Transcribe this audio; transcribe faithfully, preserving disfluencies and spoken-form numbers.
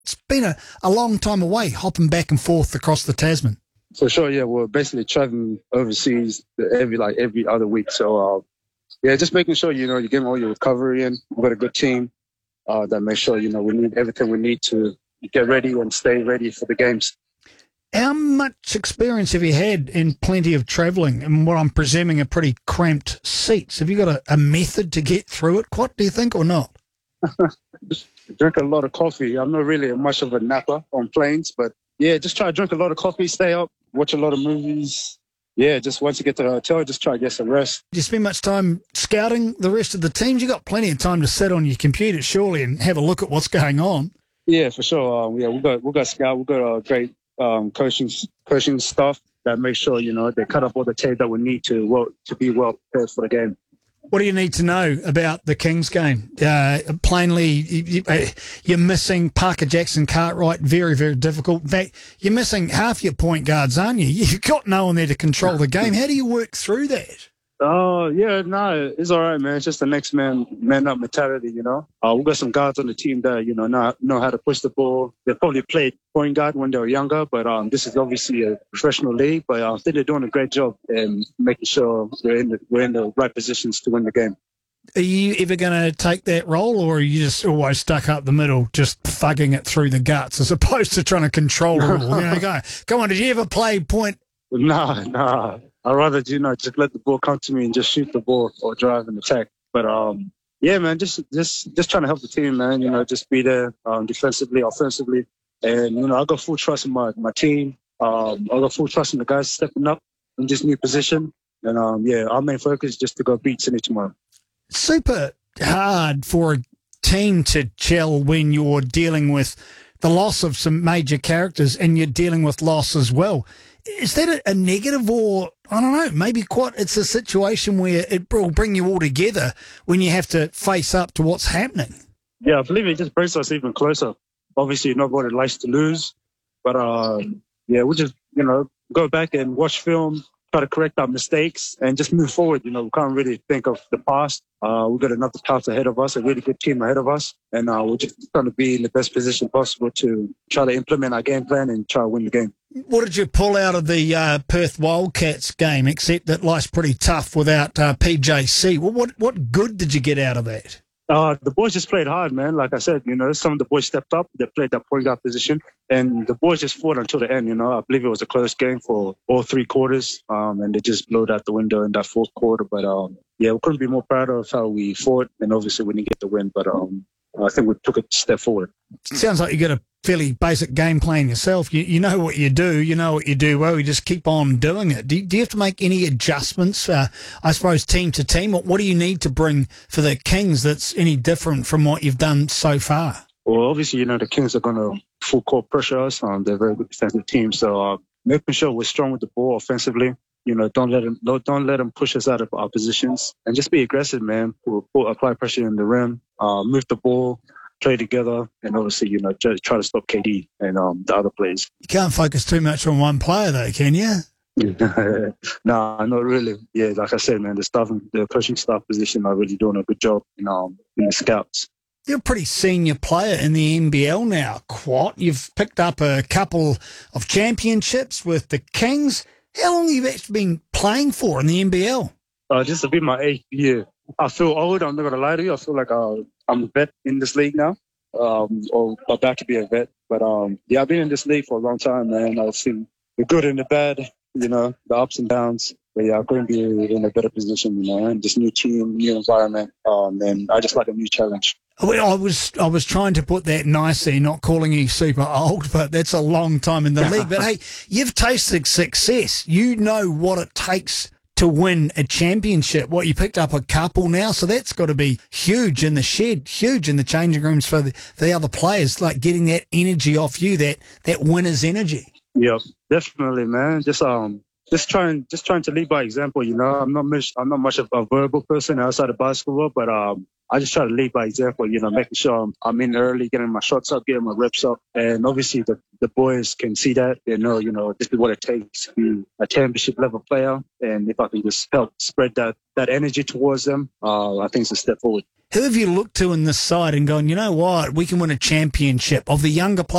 It's been a, a long time away, hopping back and forth across the Tasman. For sure, yeah. We're basically traveling overseas every like every other week. So, uh, yeah, just making sure, you know, you're getting all your recovery in. We've got a good team uh, that makes sure, you know, we need everything we need to get ready and stay ready for the games. How much experience have you had in plenty of travelling and what I'm presuming are pretty cramped seats? Have you got a, a method to get through it, Quat, do you think, or not? Drink a lot of coffee. I'm not really much of a napper on planes, but yeah, just try to drink a lot of coffee, stay up, watch a lot of movies. Yeah, just once you get to the hotel, just try to get some rest. Do you spend much time scouting the rest of the teams? You've got plenty of time to sit on your computer, surely, and have a look at what's going on. Yeah, for sure. Um, yeah, we've got, we've got scout, we've got a great um, coaching coaching staff that makes sure, you know, they cut up all the tape that we need to, well, to be well prepared for the game. What do you need to know about the Kings game? Uh, plainly, you, you're missing Parker Jackson Cartwright, very, very difficult. In fact, you're missing half your point guards, aren't you? You've got no one there to control the game. How do you work through that? Oh, uh, yeah, no, it's all right, man. It's just the next man, man up mentality, you know. Uh, we've got some guards on the team that, you know, know, know how to push the ball. They probably played point guard when they were younger, but um, this is obviously a professional league. But uh, I think they're doing a great job in making sure we're in the, we're in the right positions to win the game. Are you ever going to take that role, or are you just always stuck up the middle, just thugging it through the guts, as opposed to trying to control it all? You know, go, come on, did you ever play point? No, no. I'd rather, you know, just let the ball come to me and just shoot the ball or drive and attack. But, um, yeah, man, just just just trying to help the team, man, you know, just be there um, defensively, offensively. And, you know, I got full trust in my, my team. Um, I got full trust in the guys stepping up in this new position. And, um, yeah, our main focus is just to go beat Sydney tomorrow. Super hard for a team to gel when you're dealing with the loss of some major characters and you're dealing with loss as well. Is that a, a negative, or, I don't know, maybe quite it's a situation where it will bring you all together when you have to face up to what's happening? Yeah, I believe it just brings us even closer. Obviously, nobody likes to lose, but, uh, yeah, we'll just, you know, go back and watch film, try to correct our mistakes, and just move forward. You know, we can't really think of the past. Uh, we've got another path ahead of us, a really good team ahead of us, and uh, we're just trying to be in the best position possible to try to implement our game plan and try to win the game. What did you pull out of the uh, Perth Wildcats game, except that life's pretty tough without uh, P J C? Well, what what good did you get out of that? Uh, the boys just played hard, man. Like I said, you know, some of the boys stepped up. They played that point guard position, and the boys just fought until the end. You know, I believe it was a close game for all three quarters, um, and they just blew it out the window in that fourth quarter. But um, yeah, we couldn't be more proud of how we fought, and obviously we didn't get the win. But um, I think we took a step forward. It sounds like you got a fairly basic game plan yourself. You, you know what you do. You know what you do well. You just keep on doing it. Do, do you have to make any adjustments, uh, I suppose, team to team? What, what do you need to bring for the Kings that's any different from what you've done so far? Well, obviously, you know, the Kings are going to full court pressure us. Um, they're a very good defensive team. So uh, making sure we're strong with the ball offensively. You know, don't let them don't, don't let them push us out of our positions, and just be aggressive, man. We'll, we'll apply pressure in the rim, uh, move the ball, play together, and obviously, you know, try, try to stop K D and um, the other players. You can't focus too much on one player, though, can you? No, nah, not really. Yeah, like I said, man, the staff, the coaching staff position are really doing a good job in, um, in the scouts. You're a pretty senior player in the N B L now, Quat. You've picked up a couple of championships with the Kings. How long have you actually been playing for in the N B L? Uh, this will be my eighth year. I feel old. I'm not going to lie to you. I feel like uh, I'm a vet in this league now, um, or about to be a vet. But um, yeah, I've been in this league for a long time, man. I've seen the good and the bad, you know, the ups and downs. But yeah, I couldn't be in a better position, you know, and this new team, new environment, um, and I just like a new challenge. Well, I was I was trying to put that nicely, not calling you super old, but that's a long time in the league. But hey, you've tasted success. You know what it takes to win a championship. What, you picked up a couple now, so that's got to be huge in the shed, huge in the changing rooms for the, for the other players, like getting that energy off you, that that winner's energy. Yeah, definitely, man. Just um, just trying, just trying to lead by example. You know, I'm not much, I'm not much of a verbal person outside of basketball, but um, I just try to lead by example. You know, making sure I'm, I'm in early, getting my shots up, getting my reps up, and obviously the the boys can see that. They know, you know, this is what it takes to be a championship level player, and if I can just help spread that that energy towards them, uh, I think it's a step forward. Who have you looked to in this side and gone, you know what, we can win a championship of the younger players?